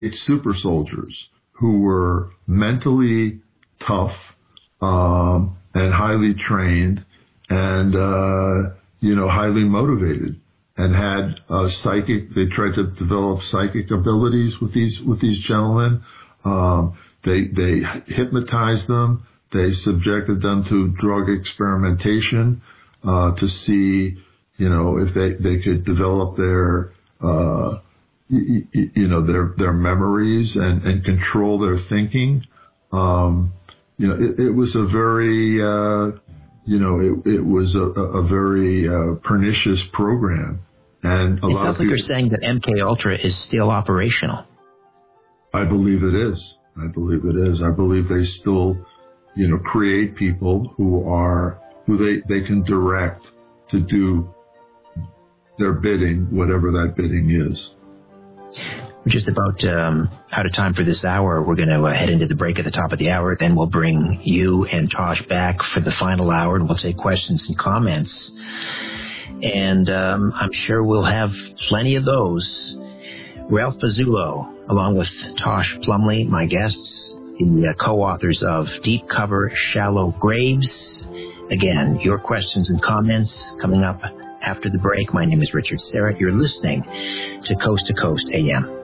super soldiers who were mentally tough and highly trained and highly motivated and had psychic. They tried to develop psychic abilities with these gentlemen. They hypnotized them. They subjected them to drug experimentation to see, if they could develop their their memories and control their thinking. It was a very it was a very pernicious program. And it sounds like you're saying that MK Ultra is still operational. I believe it is. I believe they still, create people who they can direct to do their bidding, whatever that bidding is. We're just about out of time for this hour. We're going to head into the break at the top of the hour. Then we'll bring you and Tosh back for the final hour, and we'll take questions and comments. And I'm sure we'll have plenty of those. Ralph Pazulo, along with Tosh Plumley, my guests, the co-authors of Deep Cover, Shallow Graves. Again, your questions and comments coming up after the break. My name is Richard Serrett. You're listening to Coast AM.